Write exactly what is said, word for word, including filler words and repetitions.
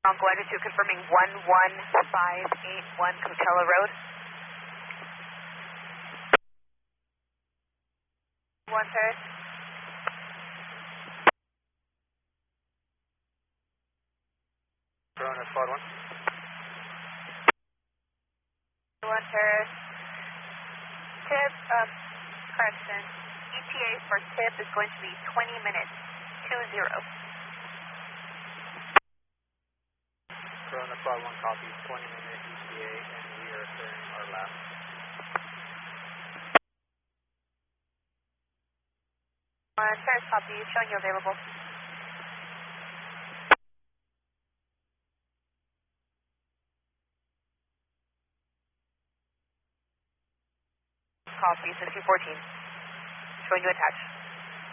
I'm going to confirming one one five eight one Coachella Road. One third. Corona squad one. One third. Tip, um, correction. E T A for tip is going to be twenty minutes, two zero. Corona squad one copy, twenty minute E T A, and we are clearing our lap. One third copy, showing you available. Copy sixteen fourteen, showing you attached.